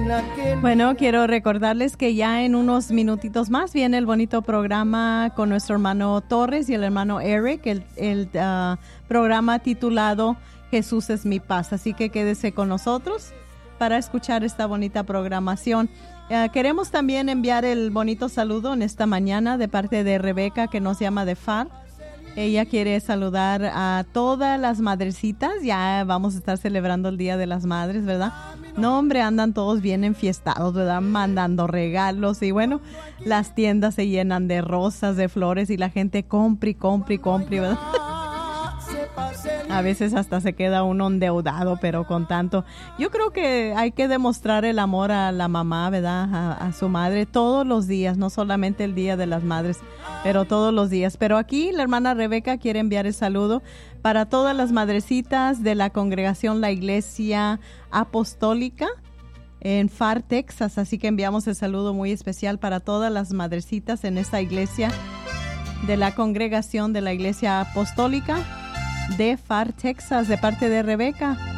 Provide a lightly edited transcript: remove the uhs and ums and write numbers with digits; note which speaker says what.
Speaker 1: Bueno, quiero recordarles que ya en unos minutitos más viene el bonito programa con nuestro hermano Torres y el hermano Eric, el programa titulado Jesús es mi paz. Así que quédese con nosotros para escuchar esta bonita programación. Queremos también enviar el bonito saludo en esta mañana de parte de Rebeca, que nos llama de FAR. Ella quiere saludar a todas las madrecitas. Ya vamos a estar celebrando el Día de las Madres, ¿verdad? No, hombre, andan todos bien enfiestados, ¿verdad? Mandando regalos y bueno, las tiendas se llenan de rosas, de flores y la gente compre, ¿verdad? A veces hasta se queda uno endeudado, pero con tanto. Yo creo que hay que demostrar el amor a la mamá, ¿verdad? A su madre todos los días, no solamente el Día de las Madres, pero todos los días. Pero aquí la hermana Rebeca quiere enviar el saludo para todas las madrecitas de la congregación La Iglesia Apostólica en FAR, Texas. Así que enviamos el saludo muy especial para todas las madrecitas en esta iglesia de la congregación de la Iglesia Apostólica de FAR, Texas, de parte de Rebeca.